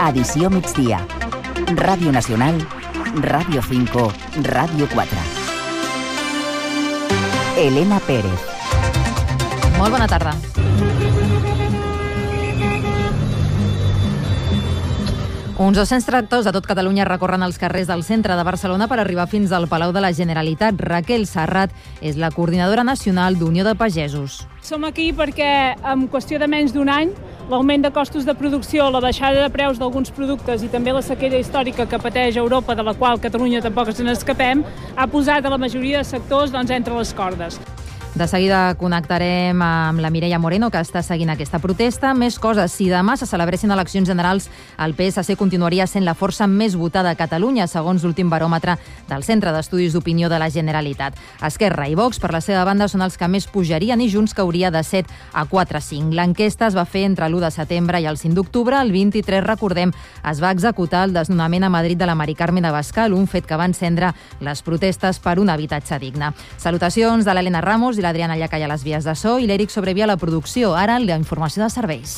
Edició migdia. Ràdio Nacional, Ràdio 5, Ràdio 4. Elena Pérez. Molt bona tarda. Uns 200 tractors de tot Catalunya recorren els carrers del centre de Barcelona per arribar fins al Palau de la Generalitat. Raquel Serrat és la coordinadora nacional d'Unió de Pagesos. Som aquí perquè en qüestió de menys d'un any l'augment de costos de producció, la baixada de preus d'alguns productes i també la sequera històrica que pateix Europa, de la qual Catalunya tampoc ens n'escapem, ha posat a la majoria de sectors entre les cordes. De seguida connectarem amb la Mireia Moreno, que està seguint aquesta protesta. Més coses. Si demà se celebressin eleccions generals, el PSC continuaria sent la força més votada a Catalunya, segons l'últim baròmetre del Centre d'Estudis d'Opinió de la Generalitat. Esquerra i Vox, per la seva banda, són els que més pujarien i Junts cauria de 7 a 4-5. L'enquesta es va fer entre l'1 de setembre i el 5 d'octubre. El 23, recordem, es va executar el desnonament a Madrid de la Mari Carmen Abascal, un fet que va encendre les protestes per un habitatge digne. Salutacions de l'Helena Ramos i l'Adriana Llacalla a les vies de so i l'Eric Sobrevia a la producció. Ara, la informació de serveis.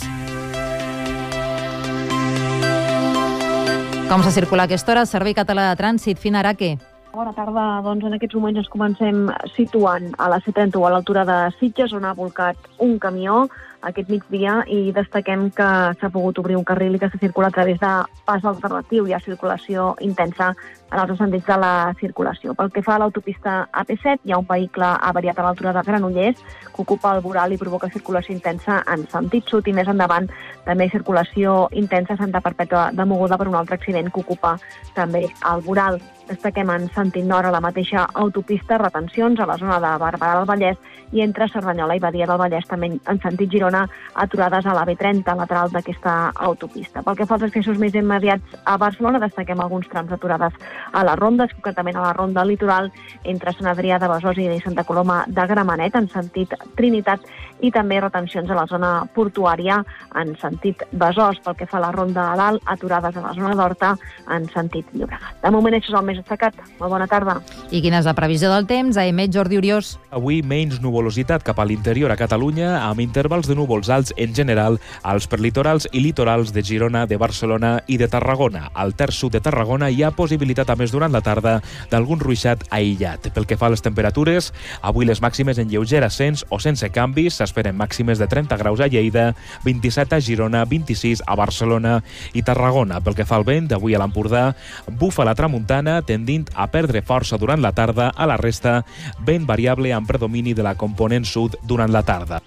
Com se circula a aquesta hora? Servei Català de Trànsit, Fina Araque. Bona tarda. Doncs en aquests moments ens comencem situant a la C31 a l'altura de Sitges, on ha volcat un camió aquest migdia, i destaquem que s'ha pogut obrir un carril i que se circula a través de pas alternatiu. Hi ha circulació intensa en els sentits de la circulació. Pel que fa a l'autopista AP7, hi ha un vehicle avariat a l'altura de Granollers que ocupa el voral i provoca circulació intensa en sentit sud, i més endavant també circulació intensa a Santa Perpètua de Mogoda per un altre accident que ocupa també el voral. Destaquem en sentit nord a la mateixa autopista retencions a la zona de Barberà del Vallès i entre Cerdanyola i Badia del Vallès, també en sentit Girona, aturades a la B30 lateral d'aquesta autopista. Pel que fa als accessos més immediats a Barcelona, destaquem alguns trams aturades a les rondes, concretament a la ronda litoral entre Sant Adrià de Besòs i Santa Coloma de Gramenet en sentit Trinitat, i també retencions a la zona portuària en sentit Besòs. Pel que fa a la ronda a dalt, aturades a la zona d'Horta en sentit Llobregat. De moment això és el més destacat. Molt bona tarda. I quina és la previsió del temps? A emet Jordi Oriós. Avui menys nuvolositat cap a l'interior a Catalunya, amb intervals de núvols alts en general als perlitorals i litorals de Girona, de Barcelona i de Tarragona. Al terç sud de Tarragona hi ha possibilitat, a més durant la tarda, d'algun ruixat aïllat. Pel que fa a les temperatures, avui les màximes en lleuger ascens o sense canvis, s'esperen màximes de 30 graus a Lleida, 27 a Girona, 26 a Barcelona i Tarragona. Pel que fa al vent, d'avui a l'Empordà, bufa la tramuntana, tendint a perdre força durant la tarda. A la resta, vent variable amb predomini de la component sud durant la tarda.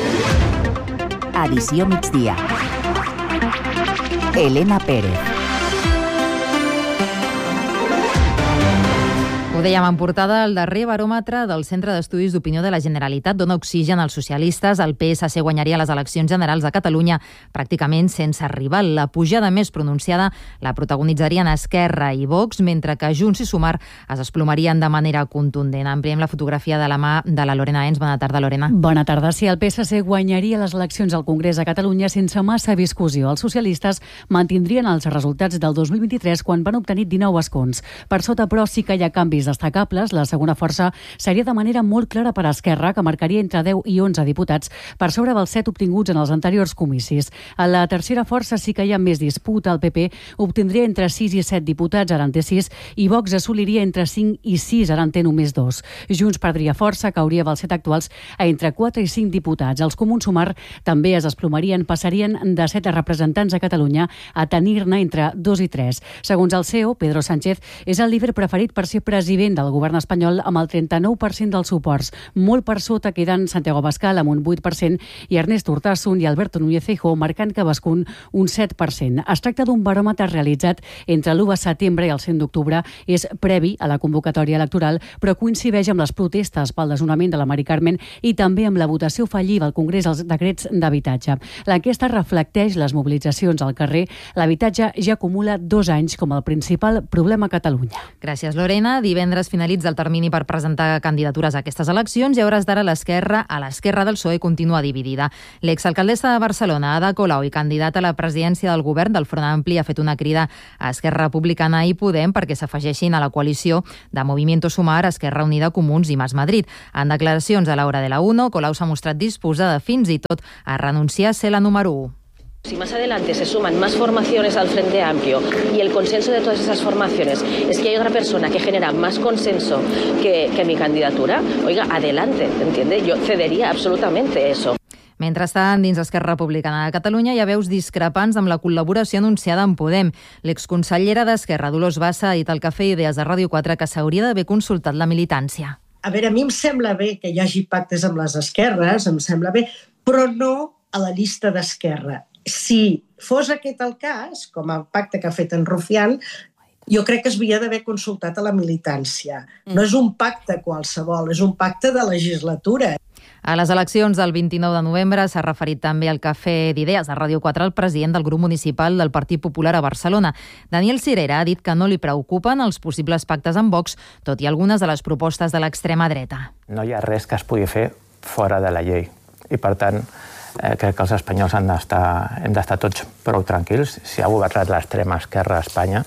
Edició migdia. Elena Pérez. Ho dèiem en portada, el darrer baròmetre del Centre d'Estudis d'Opinió de la Generalitat dona oxigen als socialistes. El PSC guanyaria les eleccions generals de Catalunya pràcticament sense rival. La pujada més pronunciada la protagonitzarien Esquerra i Vox, mentre que Junts i Sumar es desplomarien de manera contundent. Ampliem la fotografia de la mà de la Lorena Ens. Bona tarda, Lorena. Bona tarda. Sí, el PSC guanyaria les eleccions al Congrés a Catalunya sense massa discussió. Els socialistes mantindrien els resultats del 2023 quan van obtenir 19 escons. Per sota, però, sí que hi ha canvis destacables. La segona força seria de manera molt clara per a Esquerra, que marcaria entre 10 i 11 diputats per sobre dels 7 obtinguts en els anteriors comicis. A la tercera força sí que hi ha més disputa. El PP obtindria entre 6 i 7 diputats, ara en té 6, i Vox assoliria entre 5 i 6, ara en té només 2. Junts perdria força, cauria dels 7 actuals a entre 4 i 5 diputats. Els Comuns Sumar també es desplomarien, passarien de 7 representants a Catalunya a tenir-ne entre 2 i 3. Segons el CEO, Pedro Sánchez és el líder preferit per ser president del govern espanyol amb el 39% dels suports. Molt per sota queden Santiago Abascal amb un 8% i Ernest Urtasun i Alberto Núñez Feijóo marcant cadascun un 7%. Es tracta d'un baròmetre realitzat entre l'1 de setembre i el 5 d'octubre. És previ a la convocatòria electoral, però coincideix amb les protestes pel desnonament de la Mari Carmen i també amb la votació fallida al Congrés dels decrets d'habitatge. L'enquesta reflecteix les mobilitzacions al carrer. L'habitatge ja acumula 2 anys com el principal problema a Catalunya. Gràcies, Lorena. Divendres finalitza el termini per presentar candidatures a aquestes eleccions i a hores d'ara a l'esquerra del PSOE continua dividida. L'exalcaldessa de Barcelona, Ada Colau, i candidata a la presidència del govern del Front Ampli, ha fet una crida a Esquerra Republicana i Podem perquè s'afegeixin a la coalició de Movimiento Sumar, Esquerra Unida, Comuns i Mas Madrid. En declaracions a l'Hora de la 1, Colau s'ha mostrat disposada fins i tot a renunciar a ser la número 1. Si más adelante se suman más formaciones al Frente Amplio y el consenso de todas esas formaciones es que hay otra persona que genera más consenso que mi candidatura, oiga, adelante, ¿entiende? Yo cedería absolutamente eso. Mentrestant, dins Esquerra Republicana de Catalunya hi ha veus discrepants amb la col·laboració anunciada amb Podem. L'exconsellera d'Esquerra, Dolors Bassa, ha dit al Cafè Idees de Ràdio 4 que s'hauria d'haver consultat la militància. A veure, a mi em sembla bé que hi hagi pactes amb les esquerres, em sembla bé, però no a la llista d'Esquerra. Si fos aquest el cas, com el pacte que ha fet en Rufián, jo crec que es havia d'haver consultat a la militància. No és un pacte qualsevol, és un pacte de legislatura. A les eleccions del 29 de novembre s'ha referit també al Cafè d'Idees de Ràdio 4 el president del grup municipal del Partit Popular a Barcelona. Daniel Cirera ha dit que no li preocupen els possibles pactes amb Vox, tot i algunes de les propostes de l'extrema dreta. No hi ha res que es pugui fer fora de la llei i, per tant, crec que els espanyols hem d'estar tots prou tranquils. Si ha governat l'extrema esquerra a Espanya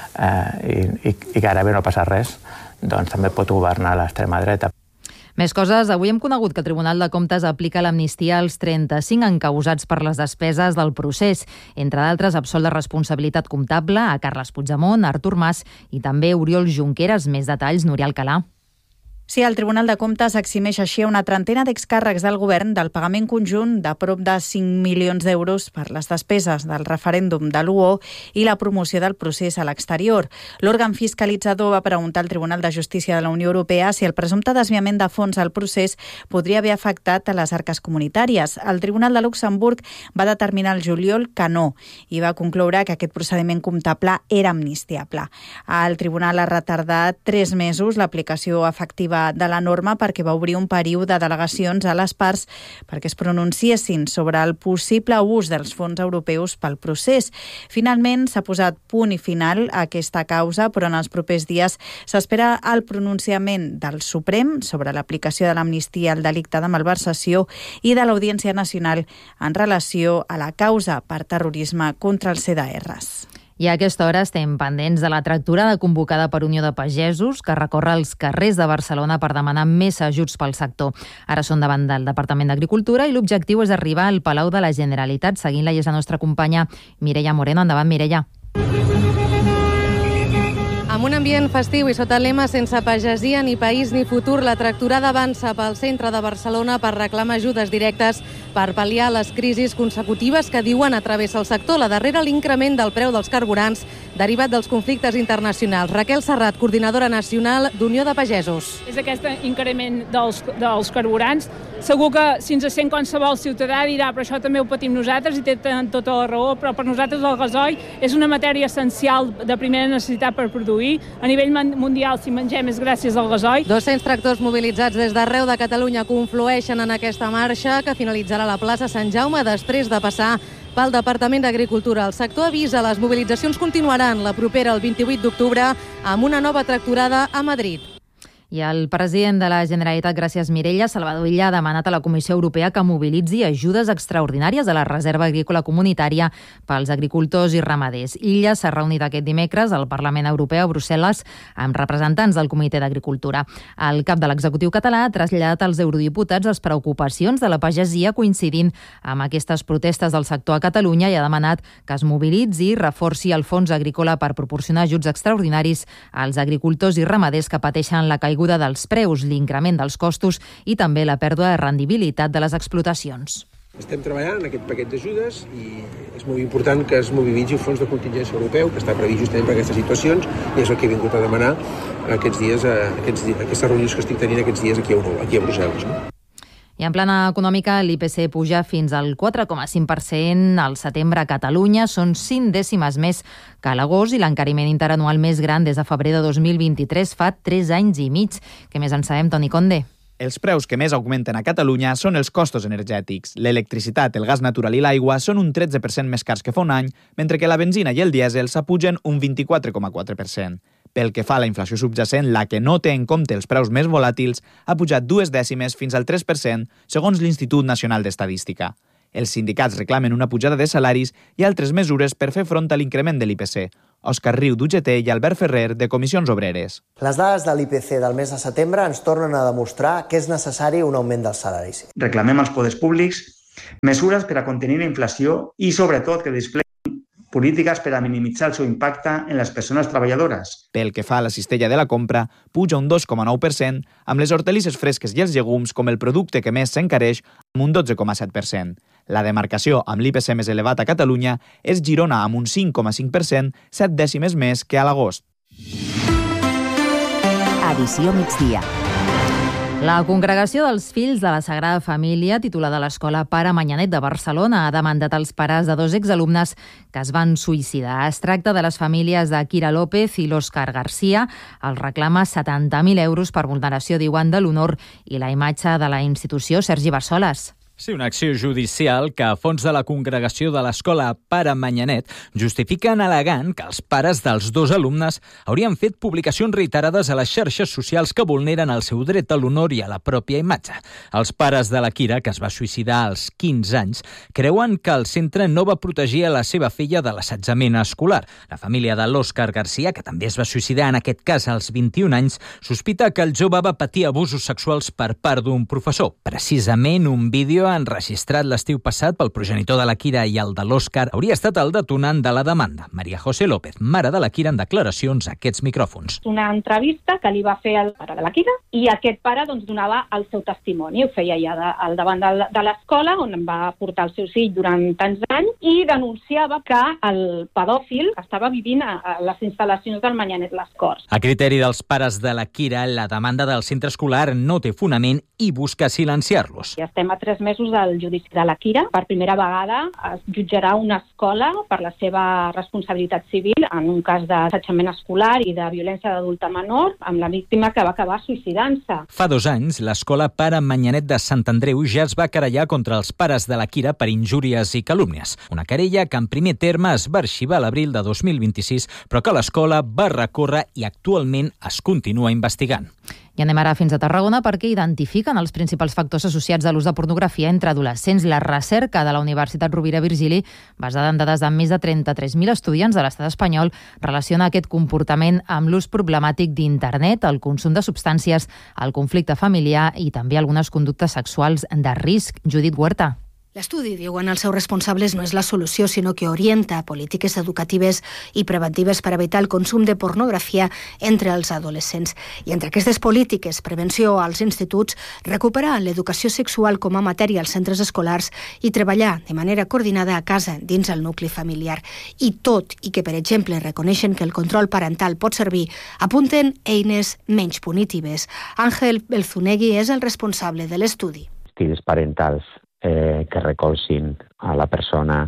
i gairebé no passa res, doncs també pot governar l'extrema dreta. Més coses. Avui hem conegut que el Tribunal de Comptes aplica l'amnistia als 35 encausats per les despeses del procés. Entre d'altres, absolt de responsabilitat comptable a Carles Puigdemont, Artur Mas i també Oriol Junqueras. Més detalls, Núria Alcalà. Sí, el Tribunal de Comptes eximeix així una trentena d'excàrrecs del govern del pagament conjunt de prop de 5 milions d'euros per les despeses del referèndum de l'UO i la promoció del procés a l'exterior. L'òrgan fiscalitzador va preguntar al Tribunal de Justícia de la Unió Europea si el presumpte desviament de fons al procés podria haver afectat a les arques comunitàries. El Tribunal de Luxemburg va determinar al juliol que no i va concloure que aquest procediment comptable era amnistiable. El Tribunal ha retardat 3 mesos l'aplicació efectiva de la norma perquè va obrir un període de delegacions a les parts perquè es pronunciessin sobre el possible ús dels fons europeus pel procés. Finalment, s'ha posat punt i final a aquesta causa, però en els propers dies s'espera el pronunciament del Suprem sobre l'aplicació de l'amnistia al delicte de malversació i de l'Audiència Nacional en relació a la causa per terrorisme contra els CDRs. I a aquesta hora estem pendents de la tractorada convocada per Unió de Pagesos, que recorre els carrers de Barcelona per demanar més ajuts pel sector. Ara són davant del Departament d'Agricultura i l'objectiu és arribar al Palau de la Generalitat. Seguint-la és la nostra companya Mireia Moreno. Endavant, Mireia. Amb un ambient festiu i sota el lema sense pagesia ni país ni futur, la tractorada avança pel centre de Barcelona per reclamar ajudes directes per pal·liar les crisis consecutives que diuen atravessa el sector. La darrera, l'increment del preu dels carburants derivat dels conflictes internacionals. Raquel Serrat, coordinadora nacional d'Unió de Pagesos. És aquest increment dels carburants. Segur que si ens sent qualsevol ciutadà dirà però això també ho patim nosaltres i té tota la raó, però per nosaltres el gasoil és una matèria essencial de primera necessitat per produir. A nivell mundial, si mengem, és gràcies al gasoil. 200 tractors mobilitzats des d'arreu de Catalunya conflueixen en aquesta marxa que finalitzarà a la plaça Sant Jaume després de passar pel Departament d'Agricultura. El sector avisa les mobilitzacions continuaran la propera el 28 d'octubre amb una nova tractorada a Madrid. I el president de la Generalitat, gràcies Mireia, Salvador Illa, ha demanat a la Comissió Europea que mobilitzi ajudes extraordinàries de la Reserva Agrícola Comunitària pels agricultors i ramaders. Illa s'ha reunit aquest dimecres al Parlament Europeu a Brussel·les amb representants del Comitè d'Agricultura. El cap de l'executiu català ha traslladat als eurodiputats les preocupacions de la pagesia coincidint amb aquestes protestes del sector a Catalunya i ha demanat que es mobilitzi i reforci el fons agrícola per proporcionar ajuts extraordinaris als agricultors i ramaders que pateixen la caiguda dels preus, l'increment dels costos i també la pèrdua de rendibilitat de les explotacions. Estem treballant en aquest paquet d'ajudes i és molt important que es mobilitzi el fons de contingència europeu, que està previst justament per aquestes situacions, i és el que he vingut a demanar aquests dies, aquestes reunions que estic tenint aquests dies aquí a Brussel·les. No? I en plana econòmica, l'IPC puja fins al 4,5% al setembre a Catalunya. Són 5 dècimes més que a l'agost i l'encariment interanual més gran des de febrer de 2023 fa 3 anys i mig. Què més en sabem, Toni Conde? Els preus que més augmenten a Catalunya són els costos energètics. L'electricitat, el gas natural i l'aigua són un 13% més cars que fa un any, mentre que la benzina i el dièsel s'apugen un 24,4%. Pel que fa a la inflació subjacent, la que no té en compte els preus més volàtils, ha pujat 2 dècimes fins al 3%, segons l'Institut Nacional d'Estadística. Els sindicats reclamen una pujada de salaris i altres mesures per fer front a l'increment de l'IPC. Òscar Riu, d'UGT, i Albert Ferrer, de Comissions Obreres. Les dades de l'IPC del mes de setembre ens tornen a demostrar que és necessari un augment dels salaris. Reclamem als poders públics Mesures per a contenir la inflació i, sobretot, que despleguin polítiques per a minimitzar el seu impacte en les persones treballadores. Pel que fa a la cistella de la compra, puja un 2,9%, amb les hortalisses fresques i els llegums com el producte que més s'encareix, amb un 12,7%. La demarcació amb l'IPC més elevat a Catalunya és Girona, amb un 5,5%, 7 dècimes més que a l'agost. Edició migdia. La Congregació dels Fills de la Sagrada Família, titulada a l'Escola Pare Manyanet de Barcelona, ha demandat als pares de 2 exalumnes que es van suïcidar. Es tracta de les famílies de Kira López i l'Òscar Garcia. Els reclama 70.000 euros per vulneració, diuen, de l'honor i la imatge de la institució. Sergi Barsoles. Sí, una acció judicial que, a fons de la congregació de l'Escola Pare Manyanet, justifiquen al·legant que els pares dels 2 alumnes haurien fet publicacions reiterades a les xarxes socials que vulneren el seu dret a l'honor i a la pròpia imatge. Els pares de la Kira, que es va suïcidar als 15 anys, creuen que el centre no va protegir a la seva filla de l'assetjament escolar. La família de l'Òscar Garcia, que també es va suïcidar en aquest cas als 21 anys, sospita que el jove va patir abusos sexuals per part d'un professor. Precisament un vídeo enregistrat l'estiu passat pel progenitor de la Kira i el de l'Òscar hauria estat el detonant de la demanda. Maria José López, mare de la Kira, en declaracions a aquests micròfons. Una entrevista que li va fer el pare de la Kira i aquest pare donava el seu testimoni. Ho feia ja al davant de l'escola on em va portar el seu fill durant tants anys i denunciava que el pedòfil estava vivint a les instal·lacions del Manyanet Les Corts. A criteri dels pares de la Kira, la demanda del centre escolar no té fonament i busca silenciar-los. Ja estem a 3 mesos del judici de la Kira. Per primera vegada es jutjarà una escola per la seva responsabilitat civil en un cas d'assetjament escolar i de violència d'adulta menor amb la víctima que va acabar suïcidant-se. Fa 2 anys, l'escola Pare Manyanet de Sant Andreu ja es va querellar contra els pares de la Kira per injúries i calúmnies. Una querella que en primer terme es va arxivar a l'abril de 2026, però que l'escola va recórrer i actualment es continua investigant. I anem ara fins a Tarragona perquè identifiquen els principals factors associats a l'ús de pornografia entre adolescents. La recerca de la Universitat Rovira Virgili, basada en dades de més de 33.000 estudiants de l'estat espanyol, relaciona aquest comportament amb l'ús problemàtic d'internet, el consum de substàncies, el conflicte familiar i també algunes conductes sexuals de risc. Judit Huerta. L'estudi, diuen els seus responsables, no és la solució, sinó que orienta polítiques educatives i preventives per evitar el consum de pornografia entre els adolescents. I entre aquestes polítiques, prevenció als instituts, recuperar l'educació sexual com a matèria als centres escolars i treballar de manera coordinada a casa dins el nucli familiar. I tot i que, per exemple, reconeixen que el control parental pot servir, apunten eines menys punitives. Àngel Belzunegui és el responsable de l'estudi. Estils parentals que recolzin a la persona,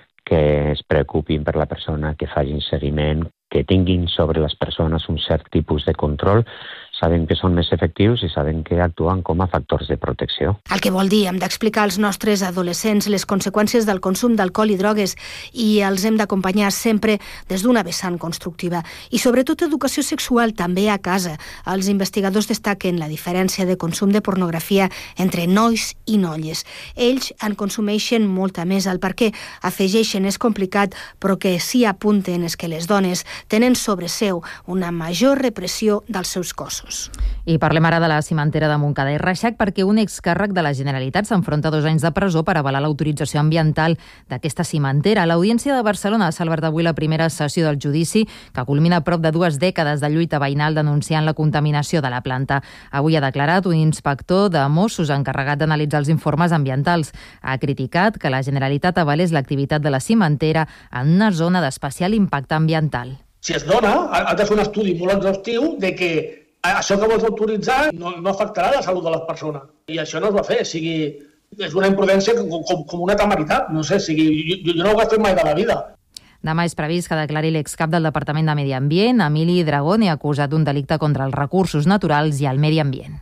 que es preocupin per la persona, que facin seguiment, que tinguin sobre les persones un cert tipus de control, saben que són més efectius i saben que actuen com a factors de protecció. El que vol dir, hem d'explicar als nostres adolescents les conseqüències del consum d'alcohol i drogues i els hem d'acompanyar sempre des d'una vessant constructiva. I sobretot educació sexual també a casa. Els investigadors destaquen la diferència de consum de pornografia entre nois i noies. Ells en consumeixen molta més. El perquè afegeixen és complicat, però que sí apunten és que les dones tenen sobre seu una major repressió dels seus cossos. I parlem ara de la cimentera de Montcada i Reixac perquè un excàrrec de la Generalitat s'enfronta a 2 anys de presó per avalar l'autorització ambiental d'aquesta cimentera. L'Audiència de Barcelona ha celebrat avui la primera sessió del judici que culmina prop de 2 dècades de lluita veïnal denunciant la contaminació de la planta. Avui ha declarat un inspector de Mossos encarregat d'analitzar els informes ambientals. Ha criticat que la Generalitat avalés l'activitat de la cimentera en una zona d'especial impacte ambiental. Si es dona, ha de fer un estudi molt exhaustiu de que això que vols autoritzar no afectarà la salut de les persones. I això no es va fer. És una imprudència com una temeritat. No sé, jo no ho he fet mai de la vida. Demà és previst que declari l'excap del Departament de Medi Ambient, Emili Dragone, acusat d'un delicte contra els recursos naturals i el medi ambient.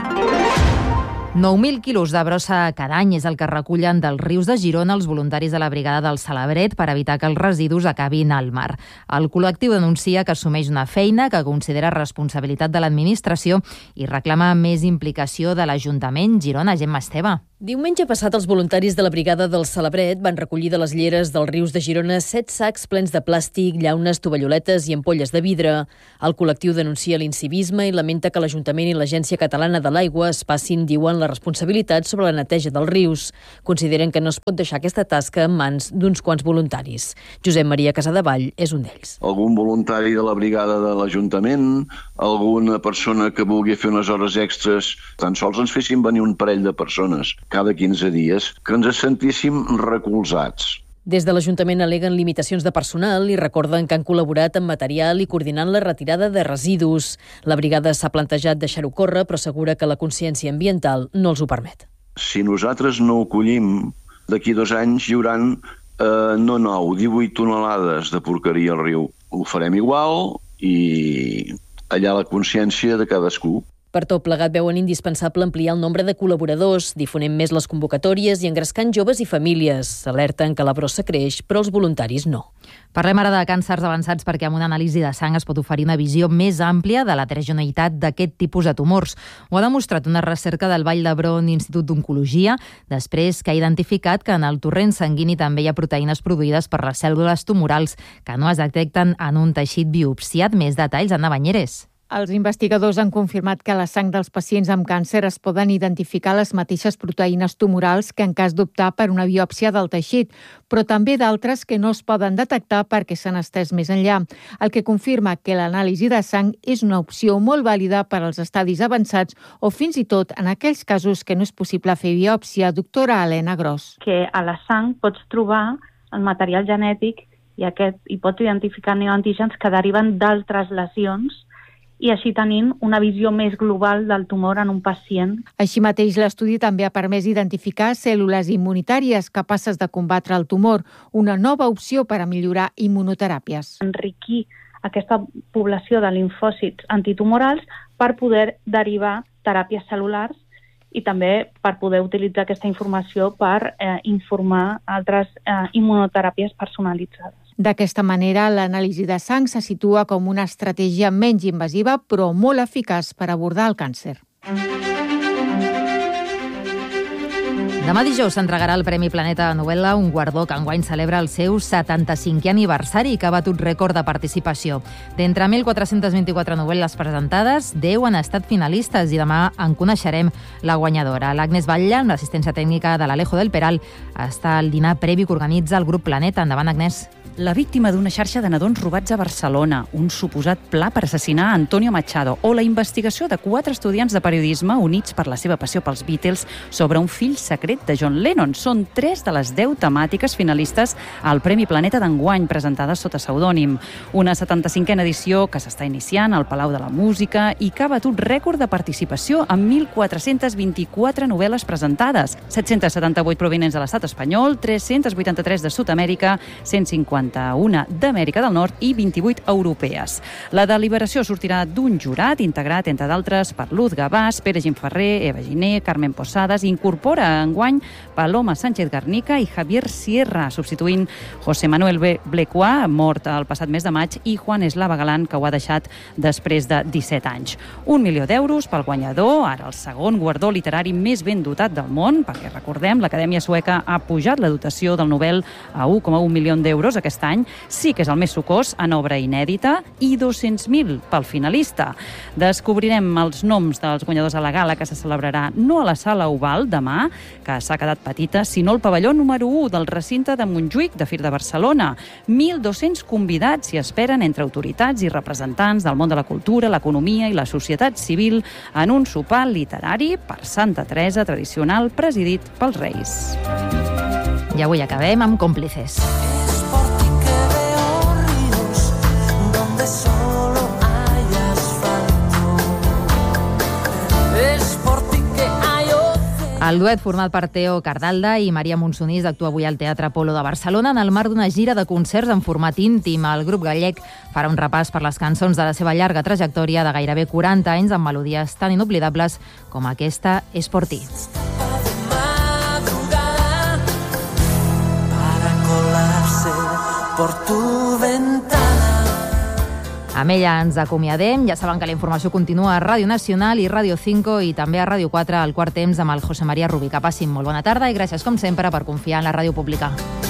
9.000 quilos de brossa cada any és el que recullen dels rius de Girona els voluntaris de la Brigada del Salabret per evitar que els residus acabin al mar. El col·lectiu denuncia que assumeix una feina que considera responsabilitat de l'administració i reclama més implicació de l'Ajuntament. Girona, Gemma Esteve. Diumenge passat, els voluntaris de la Brigada del Celebret van recollir de les lleres dels rius de Girona 7 sacs plens de plàstic, llaunes, tovalloletes i ampolles de vidre. El col·lectiu denuncia l'incivisme i lamenta que l'Ajuntament i l'Agència Catalana de l'Aigua es passin, diuen, la responsabilitat sobre la neteja dels rius. Consideren que no es pot deixar aquesta tasca en mans d'uns quants voluntaris. Josep Maria Casadevall és un d'ells. Algun voluntari de la brigada de l'Ajuntament, alguna persona que vulgui fer unes hores extres, tan sols ens fessin venir un parell de persones cada 15 dies, que ens sentíssim recolzats. Des de l'Ajuntament aleguen limitacions de personal i recorden que han col·laborat amb material i coordinant la retirada de residus. La brigada s'ha plantejat deixar-ho córrer, però assegura que la consciència ambiental no els ho permet. Si nosaltres no ho collim, d'aquí 2 anys hi haurà 18 tonelades de porqueria al riu. Ho farem igual i allà la consciència de cadascú. Per tot plegat, veuen indispensable ampliar el nombre de col·laboradors, difonent més les convocatòries i engrescant joves i famílies. Alerten que la brossa creix, però els voluntaris no. Parlem ara de càncers avançats perquè amb una anàlisi de sang es pot oferir una visió més àmplia de l'heterogeneïtat d'aquest tipus de tumors. Ho ha demostrat una recerca del Vall d'Hebron Institut d'Oncologia, després que ha identificat que en el torrent sanguini també hi ha proteïnes produïdes per les cèl·lules tumorals que no es detecten en un teixit biopsiat. Més detalls, Anna Banyeres. Els investigadors han confirmat que a la sang dels pacients amb càncer es poden identificar les mateixes proteïnes tumorals que en cas d'optar per una biòpsia del teixit, però també d'altres que no es poden detectar perquè s'han estès més enllà, el que confirma que l'anàlisi de sang és una opció molt vàlida per als estadis avançats o fins i tot en aquells casos que no és possible fer biòpsia. Doctora Helena Gros. Que a la sang pots trobar el material genètic i pots identificar neoantígens que deriven d'altres lesions i així tenint una visió més global del tumor en un pacient. Així mateix, l'estudi també ha permès identificar cèl·lules immunitàries capaces de combatre el tumor, una nova opció per a millorar immunoteràpies. Enriquir aquesta població de linfòcits antitumorals per poder derivar teràpies cel·lulars i també per poder utilitzar aquesta informació per informar altres immunoteràpies personalitzades. D'aquesta manera, l'anàlisi de sang se situa com una estratègia menys invasiva però molt eficaç per abordar el càncer. Demà dijous s'entregarà el Premi Planeta de Novel·la, un guardó que enguany celebra el seu 75è aniversari i que ha batut rècord de participació. D'entre 1.424 novel·les presentades, 10 han estat finalistes i demà en coneixerem la guanyadora. L'Agnès Batlle, amb l'assistència tècnica de l'Alejo del Peral, està al dinar previ que organitza el grup Planeta. Endavant, Agnès. La víctima d'una xarxa de nadons robats a Barcelona, un suposat pla per assassinar Antonio Machado o la investigació de 4 estudiants de periodisme units per la seva passió pels Beatles sobre un fill secret de John Lennon. Són 3 de les 10 temàtiques finalistes al Premi Planeta d'enguany, presentades sota pseudònim. Una 75a edició que s'està iniciant al Palau de la Música i que ha batut rècord de participació amb 1.424 novel·les presentades, 778 provinents de l'estat espanyol, 383 de Sud-amèrica, 151 d'Amèrica del Nord i 28 europees. La deliberació sortirà d'un jurat integrat, entre d'altres, per Luz Gavàs, Pere Gimferrer, Eva Giner, Carmen Posadas, i incorpora enguany Paloma Sánchez Garnica i Javier Sierra, substituint José Manuel Blequà, mort el passat mes de maig, i Juan Eslava Galán, que ho ha deixat després de 17 anys. 1 milió d'euros pel guanyador, ara el segon guardó literari més ben dotat del món, perquè recordem, l'Acadèmia Sueca ha pujat la dotació del Nobel a 1,1 milió d'euros aquest any. Sí que és el més sucós en obra inèdita i 200.000 pel finalista. Descobrirem els noms dels guanyadors a la gala que se celebrarà no a la Sala Oval demà, que s'ha quedat petita, sinó al pavelló número 1 del recinte de Montjuïc de Fir de Barcelona. 1.200 convidats s'hi esperen entre autoritats i representants del món de la cultura, l'economia i la societat civil en un sopar literari per Santa Teresa tradicional presidit pels Reis. I avui acabem amb Còmplices. El duet format per Teo Cardalda i Maria Monsonís actua avui al Teatre Polo de Barcelona en el marc d'una gira de concerts en format íntim. El grup gallec farà un repàs per les cançons de la seva llarga trajectòria de gairebé 40 anys amb melodies tan inoblidables com aquesta És por ti. Amb ella ens acomiadem. Ja saben que la informació continua a Ràdio Nacional i Ràdio 5 i també a Ràdio 4 al quart temps amb el José María Rubí. Que passin molt bona tarda i gràcies, com sempre, per confiar en la ràdio pública.